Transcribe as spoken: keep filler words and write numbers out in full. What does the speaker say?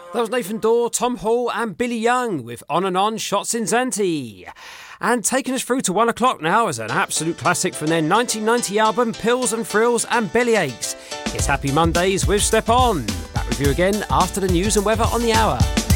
That was Nathan Dawe, Tom Hall and Billy Young with On and On, Shots in Zante. And taking us through to one o'clock now is an absolute classic from their nineteen ninety album Pills and Thrills and Bellyaches. It's Happy Mondays with Step On. Back with you again after the news and weather on the hour.